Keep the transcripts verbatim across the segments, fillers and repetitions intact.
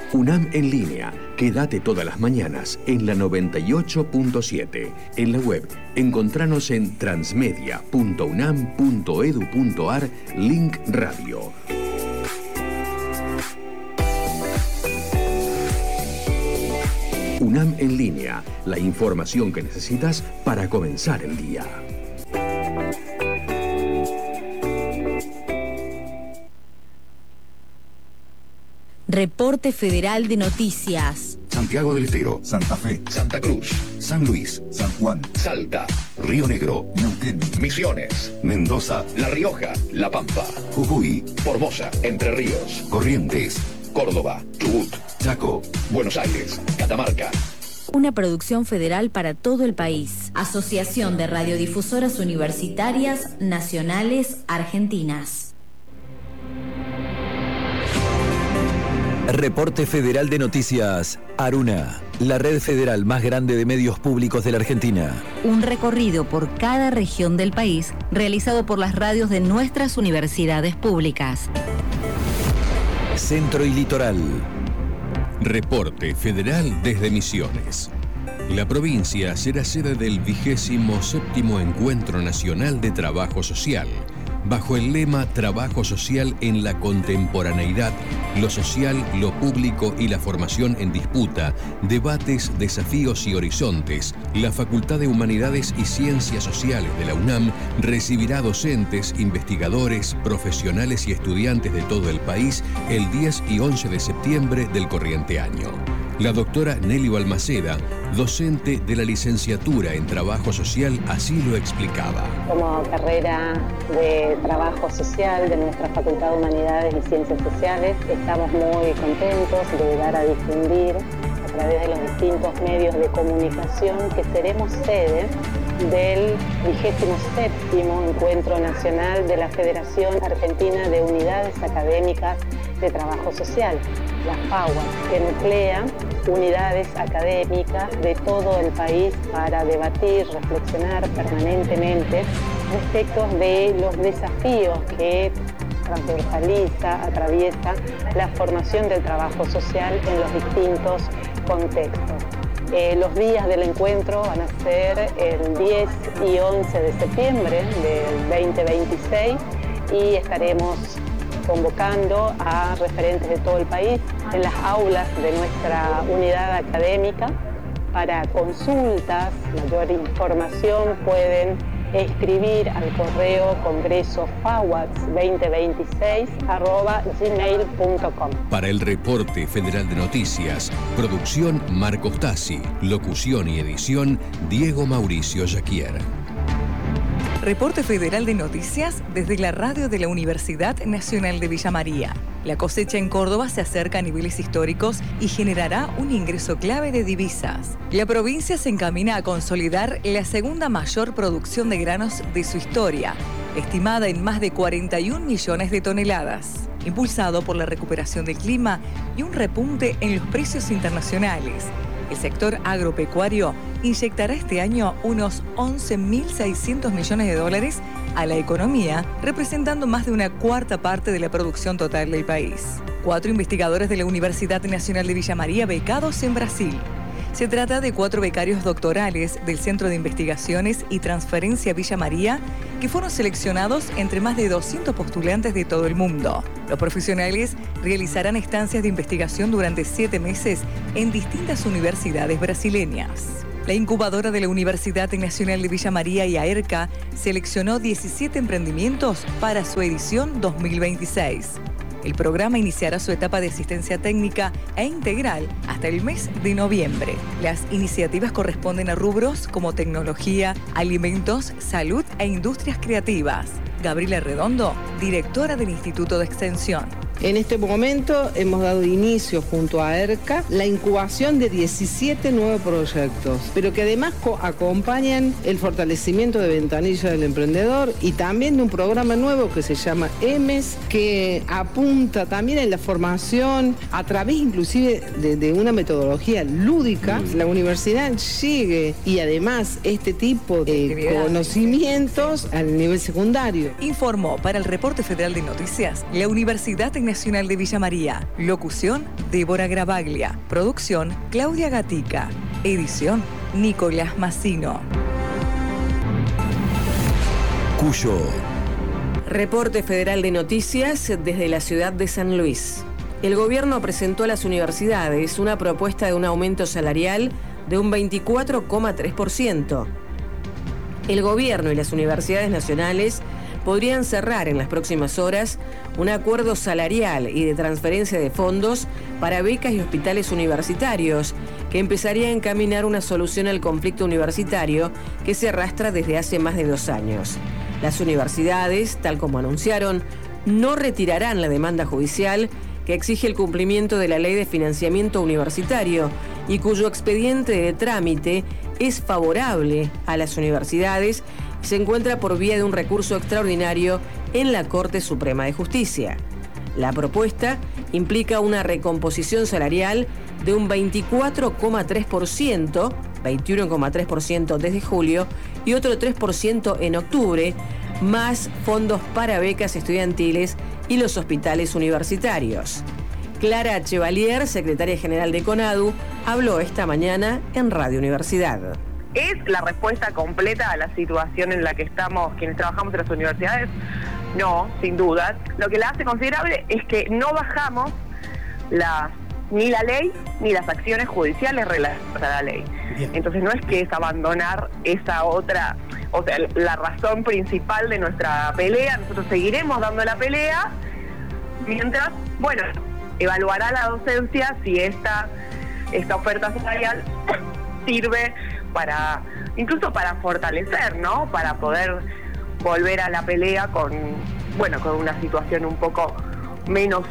UNAM en línea. Quédate todas las mañanas en la noventa y ocho punto siete. En la web, encontranos en transmedia punto unam punto edu punto ar, link radio. UNAM en línea, la información que necesitas para comenzar el día. Reporte Federal de Noticias. Santiago del Estero, Santa Fe, Santa Cruz, San Luis, San Juan, Salta, Río Negro, Neuquén, Misiones, Mendoza, La Rioja, La Pampa, Jujuy, Formosa, Entre Ríos, Corrientes, Córdoba, Chubut, Chaco, Buenos Aires, Catamarca. Una producción federal para todo el país. Asociación de Radiodifusoras Universitarias Nacionales Argentinas. Reporte Federal de Noticias, Aruna, la red federal más grande de medios públicos de la Argentina. Un recorrido por cada región del país realizado por las radios de nuestras universidades públicas. Centro y Litoral. Reporte Federal desde Misiones. La provincia será sede del vigésimo séptimo Encuentro Nacional de Trabajo Social, bajo el lema Trabajo Social en la Contemporaneidad, lo social, lo público y la formación en disputa, debates, desafíos y horizontes. La Facultad de Humanidades y Ciencias Sociales de la UNAM recibirá docentes, investigadores, profesionales y estudiantes de todo el país el diez y once de septiembre del corriente año. La doctora Nelly Balmaceda, docente de la licenciatura en Trabajo Social, así lo explicaba. Como carrera de Trabajo Social de nuestra Facultad de Humanidades y Ciencias Sociales, estamos muy contentos de dar a difundir a través de los distintos medios de comunicación que seremos sede del vigésimo séptimo Encuentro Nacional de la Federación Argentina de Unidades Académicas de Trabajo Social, la FAUA, que nuclea unidades académicas de todo el país para debatir, reflexionar permanentemente respecto de los desafíos que transversaliza, atraviesa la formación del trabajo social en los distintos contextos. Eh, los días del encuentro van a ser el diez y once de septiembre del veinte veintiséis y estaremos convocando a referentes de todo el país en las aulas de nuestra unidad académica. Para consultas, mayor información pueden escribir al correo congresofawats veinte veintiséis arroba gmail punto com. Para el Reporte Federal de Noticias, producción Marcos Tassi, locución y edición Diego Mauricio Jaquier. Reporte Federal de Noticias desde la radio de la Universidad Nacional de Villa María. La cosecha en Córdoba se acerca a niveles históricos y generará un ingreso clave de divisas. La provincia se encamina a consolidar la segunda mayor producción de granos de su historia, estimada en más de cuarenta y un millones de toneladas, impulsado por la recuperación del clima y un repunte en los precios internacionales. El sector agropecuario inyectará este año unos once mil seiscientos millones de dólares a la economía, representando más de una cuarta parte de la producción total del país. Cuatro investigadores de la Universidad Nacional de Villa María becados en Brasil. Se trata de cuatro becarios doctorales del Centro de Investigaciones y Transferencia Villa María, que fueron seleccionados entre más de doscientos postulantes de todo el mundo. Los profesionales realizarán estancias de investigación durante siete meses en distintas universidades brasileñas. La incubadora de la Universidad Nacional de Villa María y AERCA seleccionó diecisiete emprendimientos para su edición dos mil veintiséis. El programa iniciará su etapa de asistencia técnica e integral hasta el mes de noviembre. Las iniciativas corresponden a rubros como tecnología, alimentos, salud e industrias creativas. Gabriela Redondo, directora del Instituto de Extensión. En este momento hemos dado inicio junto a AERCA la incubación de diecisiete nuevos proyectos, pero que además acompañan el fortalecimiento de ventanilla del emprendedor y también de un programa nuevo que se llama E M E S, que apunta también en la formación a través inclusive de, de una metodología lúdica. La universidad llegue y además este tipo de conocimientos al nivel secundario. Informó para el Reporte Federal de Noticias la Universidad Tecnológica Nacional de Villa María. Locución, Débora Gravaglia. Producción, Claudia Gatica. Edición, Nicolás Massino. Cuyo. Reporte Federal de Noticias desde la ciudad de San Luis. El gobierno presentó a las universidades una propuesta de un aumento salarial de un veinticuatro coma tres por ciento. El gobierno y las universidades nacionales podrían cerrar en las próximas horas un acuerdo salarial y de transferencia de fondos para becas y hospitales universitarios, que empezaría a encaminar una solución al conflicto universitario que se arrastra desde hace más de dos años. Las universidades, tal como anunciaron, no retirarán la demanda judicial que exige el cumplimiento de la Ley de Financiamiento Universitario y cuyo expediente de trámite es favorable a las universidades y se encuentra por vía de un recurso extraordinario en la Corte Suprema de Justicia. La propuesta implica una recomposición salarial de un veinticuatro coma tres por ciento, veintiuno coma tres por ciento desde julio y otro tres por ciento en octubre, más fondos para becas estudiantiles y los hospitales universitarios. Clara Chevalier, secretaria general de CONADU, habló esta mañana en Radio Universidad. ¿Es la respuesta completa a la situación en la que estamos quienes trabajamos en las universidades? No, sin duda. Lo que la hace considerable es que no bajamos la, ni la ley ni las acciones judiciales relacionadas a la ley. Bien. Entonces no es que es abandonar esa otra, o sea, la razón principal de nuestra pelea. Nosotros seguiremos dando la pelea mientras, bueno, evaluará la docencia si esta, esta oferta salarial sirve para, incluso para fortalecer, ¿no? Para poder volver a la pelea con, bueno, con una situación un poco menos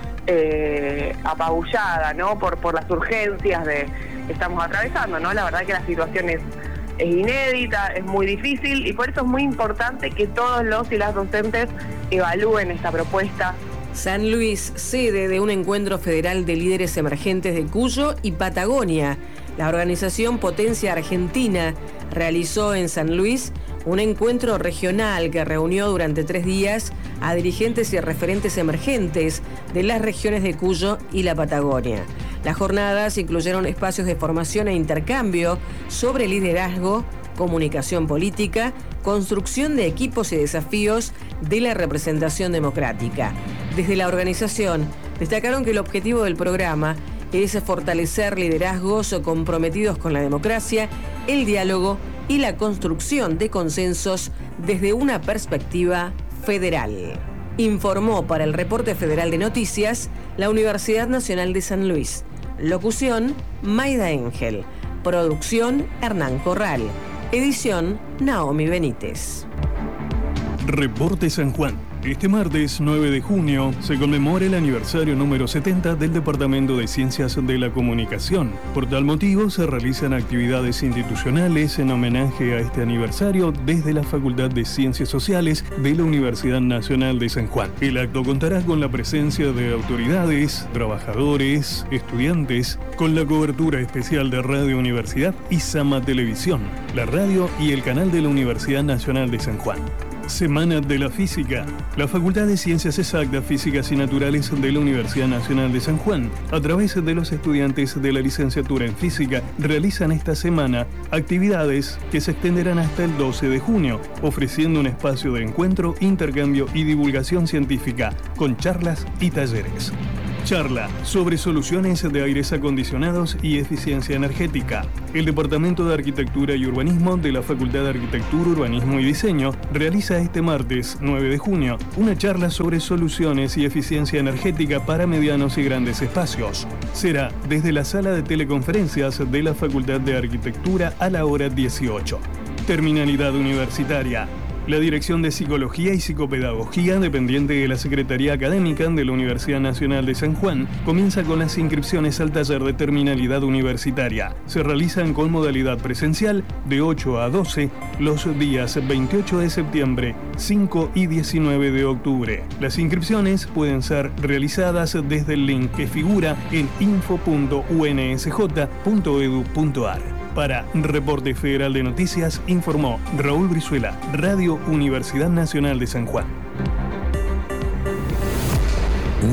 eh, apabullada, ¿no? Por, por las urgencias de que estamos atravesando, ¿no? La verdad que la situación es, es inédita, es muy difícil y por eso es muy importante que todos los y las docentes evalúen esta propuesta. San Luis, sede de un encuentro federal de líderes emergentes de Cuyo y Patagonia. La organización Potencia Argentina realizó en San Luis un encuentro regional que reunió durante tres días a dirigentes y referentes emergentes de las regiones de Cuyo y la Patagonia. Las jornadas incluyeron espacios de formación e intercambio sobre liderazgo, comunicación política, construcción de equipos y desafíos de la representación democrática. Desde la organización destacaron que el objetivo del programa es fortalecer liderazgos comprometidos con la democracia, el diálogo y la construcción de consensos desde una perspectiva federal. Informó para el Reporte Federal de Noticias la Universidad Nacional de San Luis. Locución, Maida Engel. Producción, Hernán Corral. Edición, Naomi Benítez. Reporte San Juan. Este martes nueve de junio se conmemora el aniversario número setenta del Departamento de Ciencias de la Comunicación. Por tal motivo se realizan actividades institucionales en homenaje a este aniversario desde la Facultad de Ciencias Sociales de la Universidad Nacional de San Juan. El acto contará con la presencia de autoridades, trabajadores, estudiantes, con la cobertura especial de Radio Universidad y Sama Televisión, la radio y el canal de la Universidad Nacional de San Juan. Semana de la Física. La Facultad de Ciencias Exactas, Físicas y Naturales de la Universidad Nacional de San Juan, a través de los estudiantes de la licenciatura en Física, realizan esta semana actividades que se extenderán hasta el doce de junio, ofreciendo un espacio de encuentro, intercambio y divulgación científica, con charlas y talleres. Charla sobre soluciones de aires acondicionados y eficiencia energética. El Departamento de Arquitectura y Urbanismo de la Facultad de Arquitectura, Urbanismo y Diseño realiza este martes nueve de junio una charla sobre soluciones y eficiencia energética para medianos y grandes espacios. Será desde la sala de teleconferencias de la Facultad de Arquitectura a la hora dieciocho. Terminalidad universitaria. La Dirección de Psicología y Psicopedagogía, dependiente de la Secretaría Académica de la Universidad Nacional de San Juan, comienza con las inscripciones al taller de terminalidad universitaria. Se realizan con modalidad presencial de ocho a doce los días veintiocho de septiembre, cinco y diecinueve de octubre. Las inscripciones pueden ser realizadas desde el link que figura en info punto u n s j punto e d u punto a r. Para Reporte Federal de Noticias, informó Raúl Brizuela, Radio Universidad Nacional de San Juan.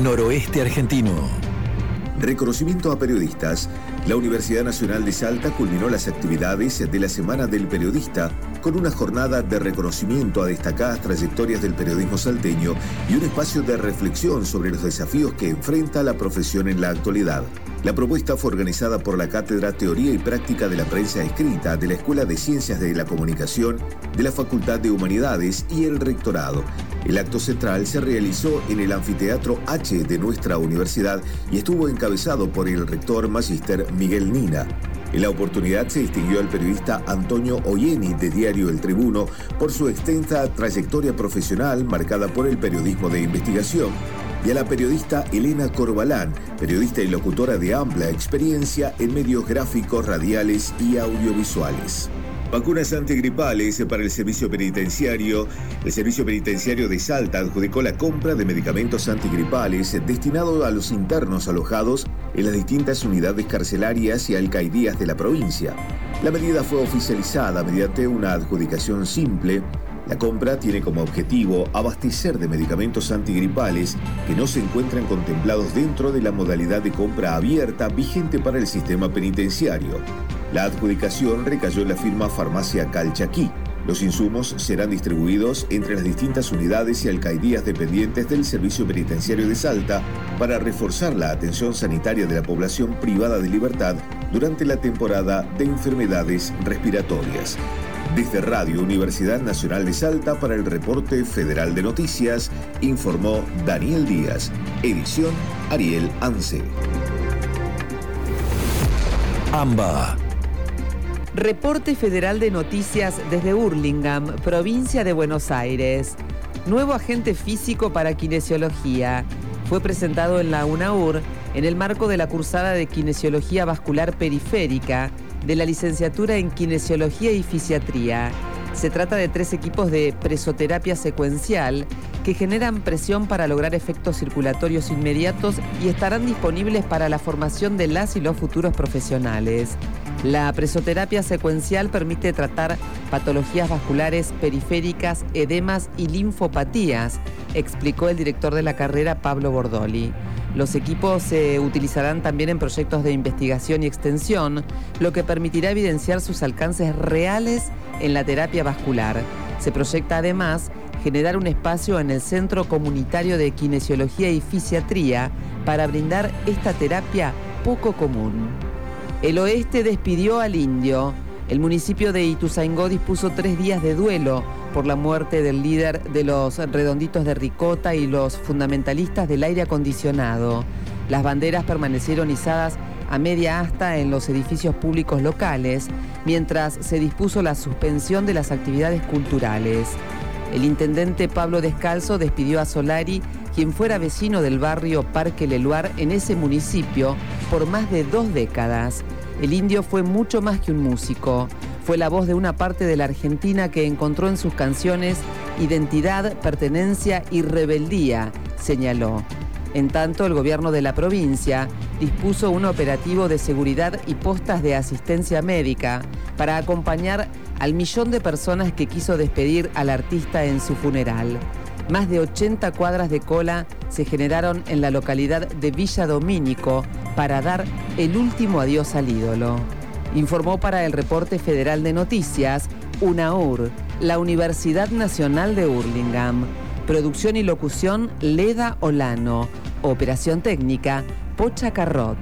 noroeste argentino. Reconocimiento a periodistas. La Universidad Nacional de Salta culminó las actividades de la Semana del Periodista con una jornada de reconocimiento a destacadas trayectorias del periodismo salteño y un espacio de reflexión sobre los desafíos que enfrenta la profesión en la actualidad. La propuesta fue organizada por la Cátedra Teoría y Práctica de la Prensa Escrita de la Escuela de Ciencias de la Comunicación de la Facultad de Humanidades y el Rectorado. El acto central se realizó en el Anfiteatro H de nuestra universidad y estuvo encabezado por el rector magíster Miguel Nina. En la oportunidad se distinguió al periodista Antonio Oyeni de Diario El Tribuno por su extensa trayectoria profesional marcada por el periodismo de investigación, y a la periodista Elena Corbalán, periodista y locutora de amplia experiencia en medios gráficos, radiales y audiovisuales. Vacunas antigripales para el servicio penitenciario. El Servicio Penitenciario de Salta adjudicó la compra de medicamentos antigripales destinados a los internos alojados en las distintas unidades carcelarias y alcaidías de la provincia. La medida fue oficializada mediante una adjudicación simple. La compra tiene como objetivo abastecer de medicamentos antigripales que no se encuentran contemplados dentro de la modalidad de compra abierta vigente para el sistema penitenciario. La adjudicación recayó en la firma Farmacia Calchaquí. Los insumos serán distribuidos entre las distintas unidades y alcaidías dependientes del Servicio Penitenciario de Salta para reforzar la atención sanitaria de la población privada de libertad durante la temporada de enfermedades respiratorias. Desde Radio Universidad Nacional de Salta para el Reporte Federal de Noticias, informó Daniel Díaz. Edición Ariel Anse. AMBA. Reporte Federal de Noticias desde Hurlingham, provincia de Buenos Aires. Nuevo agente físico para kinesiología. Fue presentado en la UNAUR en el marco de la cursada de Kinesiología Vascular Periférica de la licenciatura en Kinesiología y Fisiatría. Se trata de tres equipos de presoterapia secuencial que generan presión para lograr efectos circulatorios inmediatos y estarán disponibles para la formación de las y los futuros profesionales. La presoterapia secuencial permite tratar patologías vasculares periféricas, edemas y linfopatías, explicó el director de la carrera, Pablo Bordoli. Los equipos se utilizarán también en proyectos de investigación y extensión, lo que permitirá evidenciar sus alcances reales en la terapia vascular. Se proyecta además generar un espacio en el Centro Comunitario de Kinesiología y Fisiatría para brindar esta terapia poco común. El Oeste despidió al Indio. El municipio de Ituzaingó dispuso tres días de duelo por la muerte del líder de los Redonditos de Ricota y los fundamentalistas del aire acondicionado. Las banderas permanecieron izadas a media asta en los edificios públicos locales, mientras se dispuso la suspensión de las actividades culturales. El intendente Pablo Descalzo despidió a Solari, quien fuera vecino del barrio Parque Leluar en ese municipio por más de dos décadas. El Indio fue mucho más que un músico. Fue la voz de una parte de la Argentina que encontró en sus canciones identidad, pertenencia y rebeldía, señaló. En tanto, el gobierno de la provincia dispuso un operativo de seguridad y postas de asistencia médica para acompañar al millón de personas que quiso despedir al artista en su funeral. Más de ochenta cuadras de cola se generaron en la localidad de Villa Domínico para dar el último adiós al ídolo. Informó para el Reporte Federal de Noticias, UNAUR, la Universidad Nacional de Hurlingham. Producción y locución, Leda Olano. Operación técnica, Pocha Carrot.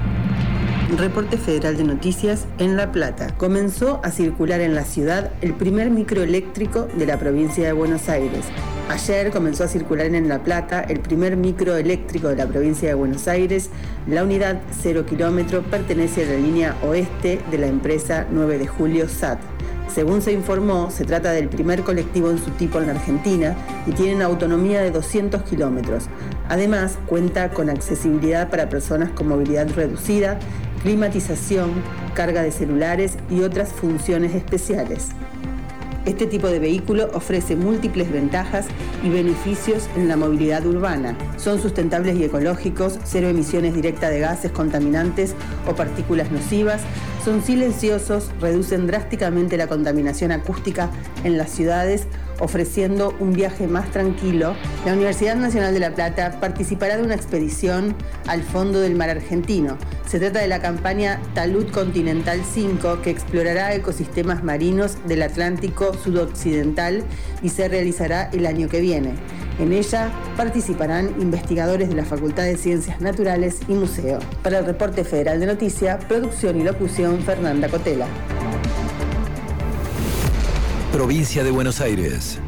Reporte Federal de Noticias en La Plata. Comenzó a circular en la ciudad el primer microeléctrico de la provincia de Buenos Aires. Ayer comenzó a circular en La Plata el primer microeléctrico de la provincia de Buenos Aires. La unidad cero kilómetro pertenece a la línea oeste de la empresa nueve de julio S A T. Según se informó, se trata del primer colectivo en su tipo en la Argentina y tienen autonomía de doscientos kilómetros. Además, cuenta con accesibilidad para personas con movilidad reducida, climatización, carga de celulares y otras funciones especiales. Este tipo de vehículo ofrece múltiples ventajas y beneficios en la movilidad urbana. Son sustentables y ecológicos, cero emisiones directas de gases contaminantes o partículas nocivas, son silenciosos, reducen drásticamente la contaminación acústica en las ciudades, ofreciendo un viaje más tranquilo, la Universidad Nacional de La Plata participará de una expedición al fondo del mar argentino. Se trata de la campaña Talud Continental cinco, que explorará ecosistemas marinos del Atlántico sudoccidental y se realizará el año que viene. En ella participarán investigadores de la Facultad de Ciencias Naturales y Museo. Para el Reporte Federal de Noticias, producción y locución, Fernanda Cotela. Provincia de Buenos Aires.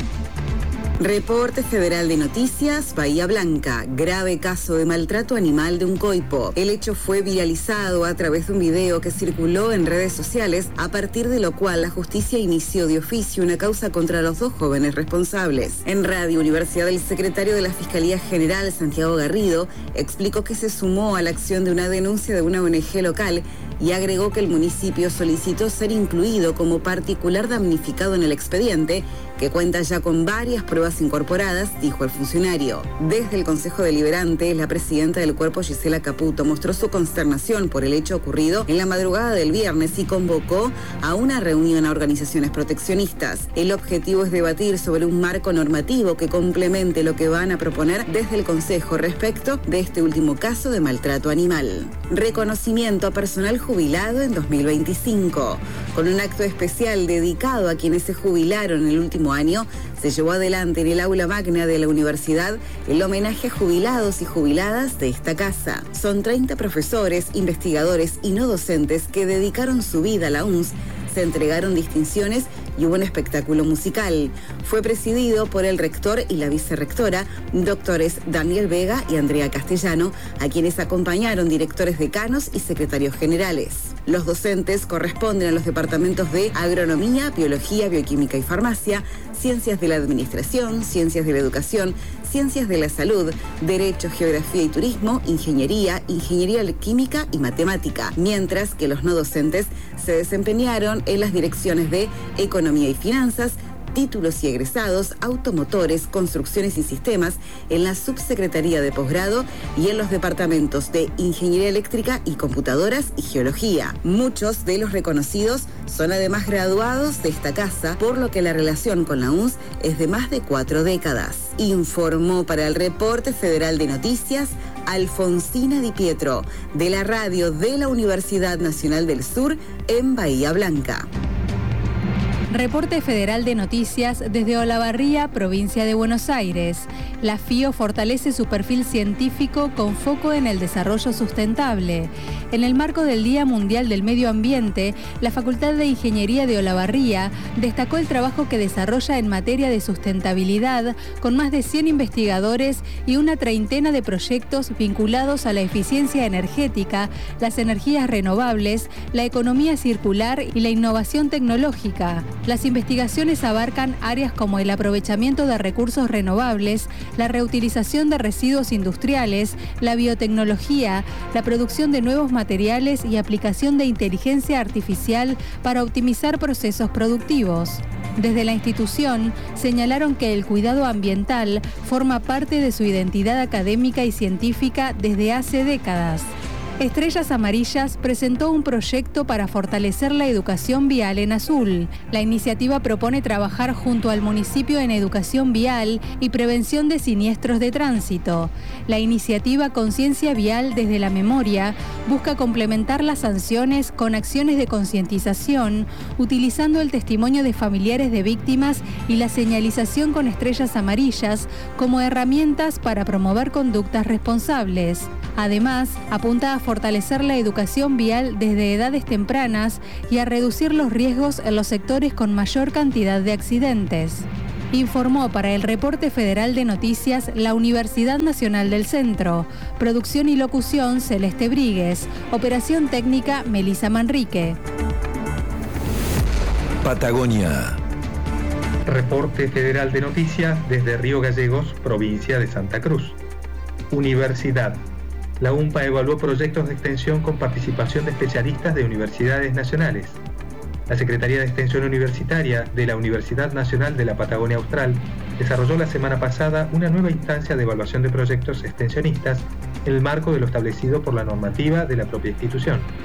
Reporte Federal de Noticias, Bahía Blanca. Grave caso de maltrato animal de un coipo. El hecho fue viralizado a través de un video que circuló en redes sociales, a partir de lo cual la justicia inició de oficio una causa contra los dos jóvenes responsables. En Radio Universidad, el secretario de la Fiscalía General, Santiago Garrido, explicó que se sumó a la acción de una denuncia de una O N G local y agregó que el municipio solicitó ser incluido como particular damnificado en el expediente, que cuenta ya con varias pruebas incorporadas, dijo el funcionario. Desde el Consejo Deliberante, la presidenta del cuerpo, Gisela Caputo, mostró su consternación por el hecho ocurrido en la madrugada del viernes y convocó a una reunión a organizaciones proteccionistas. El objetivo es debatir sobre un marco normativo que complemente lo que van a proponer desde el Consejo respecto de este último caso de maltrato animal. Reconocimiento a personal jubilado en dos mil veinticinco. Con un acto especial dedicado a quienes se jubilaron en el último año, se llevó adelante en el aula magna de la universidad el homenaje a jubilados y jubiladas de esta casa. Son treinta profesores, investigadores y no docentes que dedicaron su vida a la U N S. Se entregaron distinciones y hubo un espectáculo musical. Fue presidido por el rector y la vicerrectora, doctores Daniel Vega y Andrea Castellano, a quienes acompañaron directores decanos y secretarios generales. Los docentes corresponden a los departamentos de Agronomía, Biología, Bioquímica y Farmacia, Ciencias de la Administración, Ciencias de la Educación, Ciencias de la Salud, Derecho, Geografía y Turismo, Ingeniería, Ingeniería Química y Matemática, mientras que los no docentes se desempeñaron en las direcciones de Economía y Finanzas, Títulos y Egresados, Automotores, Construcciones y Sistemas, en la Subsecretaría de Posgrado y en los departamentos de Ingeniería Eléctrica y Computadoras y Geología. Muchos de los reconocidos son además graduados de esta casa, por lo que la relación con la U N S es de más de cuatro décadas. Informó para el Reporte Federal de Noticias Alfonsina Di Pietro, de la radio de la Universidad Nacional del Sur en Bahía Blanca. Reporte Federal de Noticias desde Olavarría, provincia de Buenos Aires. La FIO fortalece su perfil científico con foco en el desarrollo sustentable. En el marco del Día Mundial del Medio Ambiente, la Facultad de Ingeniería de Olavarría destacó el trabajo que desarrolla en materia de sustentabilidad, con más de cien investigadores y una treintena de proyectos vinculados a la eficiencia energética, las energías renovables, la economía circular y la innovación tecnológica. Las investigaciones abarcan áreas como el aprovechamiento de recursos renovables, la reutilización de residuos industriales, la biotecnología, la producción de nuevos materiales y aplicación de inteligencia artificial para optimizar procesos productivos. Desde la institución señalaron que el cuidado ambiental forma parte de su identidad académica y científica desde hace décadas. Estrellas Amarillas presentó un proyecto para fortalecer la educación vial en Azul. La iniciativa propone trabajar junto al municipio en educación vial y prevención de siniestros de tránsito. La iniciativa Conciencia Vial desde la Memoria busca complementar las sanciones con acciones de concientización, utilizando el testimonio de familiares de víctimas y la señalización con estrellas amarillas como herramientas para promover conductas responsables. Además, apunta a fortalecer la educación vial desde edades tempranas y a reducir los riesgos en los sectores con mayor cantidad de accidentes. Informó para el Reporte Federal de Noticias la Universidad Nacional del Centro. Producción y locución Celeste Bríguez. Operación técnica Melisa Manrique. Patagonia. Reporte Federal de Noticias desde Río Gallegos, provincia de Santa Cruz. Universidad. La UNPA evaluó proyectos de extensión con participación de especialistas de universidades nacionales. La Secretaría de Extensión Universitaria de la Universidad Nacional de la Patagonia Austral desarrolló la semana pasada una nueva instancia de evaluación de proyectos extensionistas en el marco de lo establecido por la normativa de la propia institución.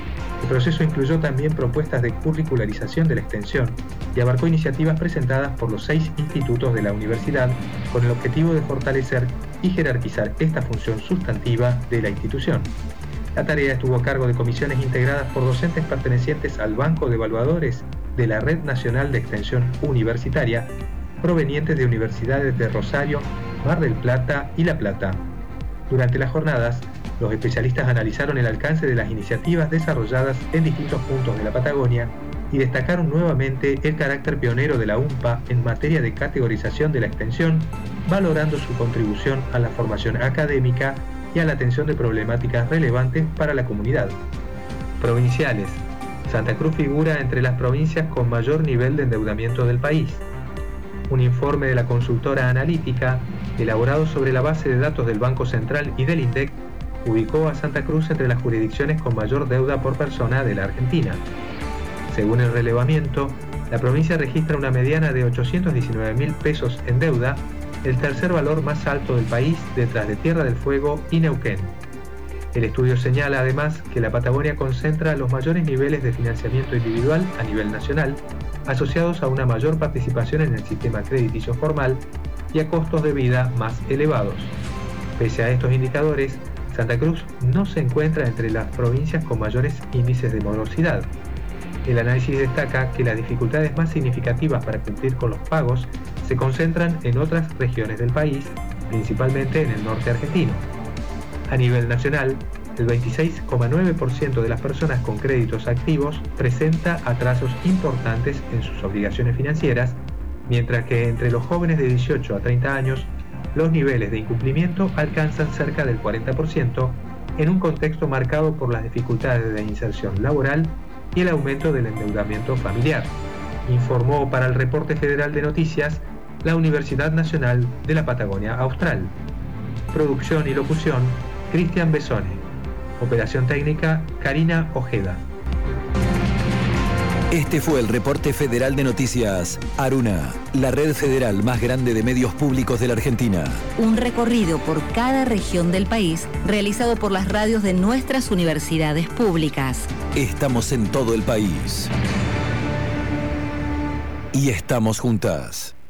El proceso incluyó también propuestas de curricularización de la extensión y abarcó iniciativas presentadas por los seis institutos de la universidad con el objetivo de fortalecer y jerarquizar esta función sustantiva de la institución. La tarea estuvo a cargo de comisiones integradas por docentes pertenecientes al Banco de Evaluadores de la Red Nacional de Extensión Universitaria, provenientes de universidades de Rosario, Mar del Plata y La Plata. Durante las jornadas, los especialistas analizaron el alcance de las iniciativas desarrolladas en distintos puntos de la Patagonia y destacaron nuevamente el carácter pionero de la U M P A en materia de categorización de la extensión, valorando su contribución a la formación académica y a la atención de problemáticas relevantes para la comunidad. Provinciales. Santa Cruz figura entre las provincias con mayor nivel de endeudamiento del país. Un informe de la consultora analítica, elaborado sobre la base de datos del Banco Central y del INDEC, ubicó a Santa Cruz entre las jurisdicciones con mayor deuda por persona de la Argentina. Según el relevamiento, la provincia registra una mediana de ochocientos diecinueve mil pesos en deuda, el tercer valor más alto del país detrás de Tierra del Fuego y Neuquén. El estudio señala además que la Patagonia concentra los mayores niveles de financiamiento individual a nivel nacional, asociados a una mayor participación en el sistema crediticio formal y a costos de vida más elevados. Pese a estos indicadores, Santa Cruz no se encuentra entre las provincias con mayores índices de morosidad. El análisis destaca que las dificultades más significativas para cumplir con los pagos se concentran en otras regiones del país, principalmente en el norte argentino. A nivel nacional, el veintiséis coma nueve por ciento de las personas con créditos activos presenta atrasos importantes en sus obligaciones financieras, mientras que entre los jóvenes de dieciocho a treinta años, los niveles de incumplimiento alcanzan cerca del cuarenta por ciento en un contexto marcado por las dificultades de inserción laboral y el aumento del endeudamiento familiar, informó para el Reporte Federal de Noticias la Universidad Nacional de la Patagonia Austral. Producción y locución, Cristian Besone. Operación técnica, Karina Ojeda. Este fue el Reporte Federal de Noticias Aruna, la red federal más grande de medios públicos de la Argentina. Un recorrido por cada región del país realizado por las radios de nuestras universidades públicas. Estamos en todo el país. Y estamos juntas.